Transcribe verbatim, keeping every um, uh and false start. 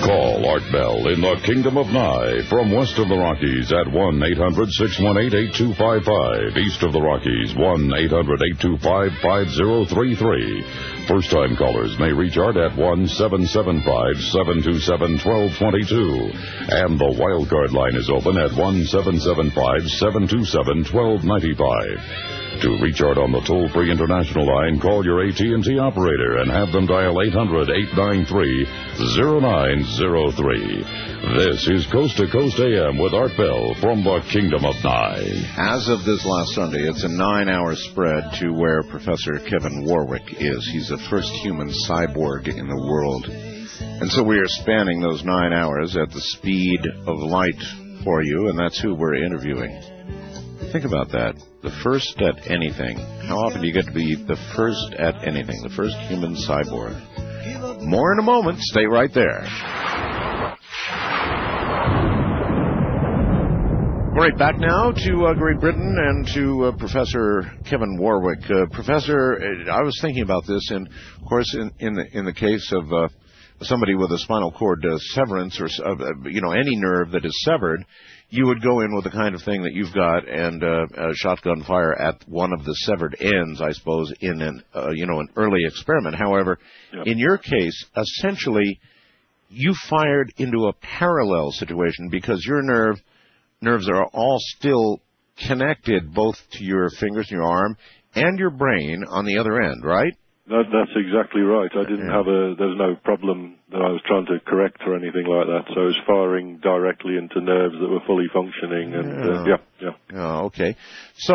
Call Art Bell in the Kingdom of Nye from west of the Rockies at one eight hundred six one eight eight two five five. East of the Rockies, one eight hundred eight two five five zero three three. First-time callers may reach Art at one seven seven five seven two seven one two two two. And the wildcard line is open at one seven seven five seven two seven one two nine five. To reach Art on the toll-free international line, call your A T and T operator and have them dial eight hundred eight nine three zero nine zero three. This is Coast to Coast A M with Art Bell from the Kingdom of Nye. As of this last Sunday, it's a nine-hour spread to where Professor Kevin Warwick is. He's the first human cyborg in the world. And so we are spanning those nine hours at the speed of light for you, and that's who we're interviewing. Think about that. The first at anything. How often do you get to be the first at anything? The first human cyborg. More in a moment. Stay right there. All right, back now to uh, Great Britain and to uh, Professor Kevin Warwick. Uh, Professor, I was thinking about this, and of course, in, in the in the case of uh, somebody with a spinal cord uh, severance, or uh, you know, any nerve that is severed, you would go in with the kind of thing that you've got and uh, uh, shotgun fire at one of the severed ends, I suppose, in an uh, you know an early experiment. However, yep. In your case, essentially, you fired into a parallel situation because your nerve nerves are all still connected, both to your fingers and your arm and your brain on the other end, right? That, that's exactly right. I didn't have a, there was no problem that I was trying to correct or anything like that. So I was firing directly into nerves that were fully functioning. And, yeah. Uh, yeah, yeah. Oh, okay. So